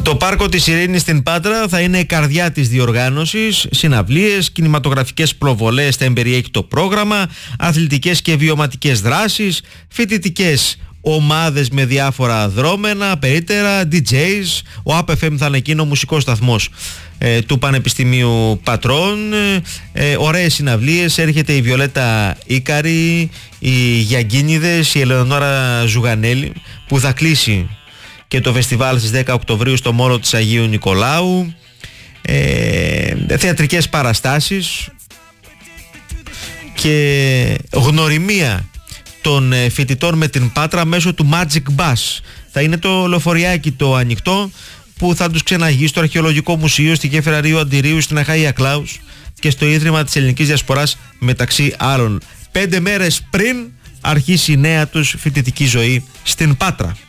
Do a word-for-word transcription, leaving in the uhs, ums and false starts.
Το Πάρκο της Ειρήνης στην Πάτρα θα είναι η καρδιά της διοργάνωσης. Συναυλίες, κινηματογραφικές προβολές θα εμπεριέχει το πρόγραμμα, αθλητικές και βιωματικές δράσεις, φοιτητικές ομάδες με διάφορα δρόμενα, περίτερα, ντι τζέις. Ο έι πι εφ εμ θα είναι εκείνο ο μουσικός σταθμός ε, του Πανεπιστημίου Πατρών. ε, Ωραίες συναυλίες. Έρχεται η Βιολέτα Ίκαρη, οι Γιαγκίνιδες, η Ελεονόρα Ζουγανέλη, που θα κλείσει και το φεστιβάλ στις δέκα Οκτωβρίου στο Μόρο της Αγίου Νικολάου. ε, Θεατρικές παραστάσεις και γνωριμία των φοιτητών με την Πάτρα μέσω του Magic Bus. Θα είναι το λεωφοριάκι το ανοιχτό που θα τους ξεναγεί στο Αρχαιολογικό Μουσείο, στη Γέφυρα Ρίου Αντιρίου, στην Αχαΐα Κλάους και στο Ίδρυμα της Ελληνικής Διασποράς, μεταξύ άλλων. Πέντε μέρες πριν αρχίσει η νέα τους φοιτητική ζωή στην Πάτρα.